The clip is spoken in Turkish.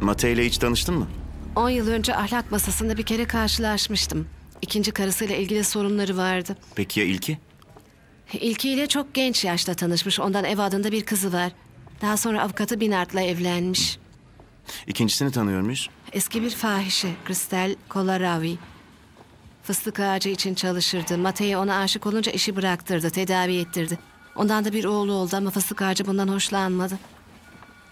Mate ile hiç tanıştın mı? 10 yıl önce ahlak masasında bir kere karşılaşmıştım. İkinci karısıyla ilgili sorunları vardı. Peki ya ilki? İlkiyle çok genç yaşta tanışmış. Ondan Eva adında bir kızı var. Daha sonra avukatı Binard'la evlenmiş. İkincisini tanıyor muyuz? Eski bir fahişe, Kristel Kolaravi. Fıstık ağacı için çalışırdı. Mate'ye ona aşık olunca işi bıraktırdı, tedavi ettirdi. Ondan da bir oğlu oldu ama fıstık ağacı bundan hoşlanmadı.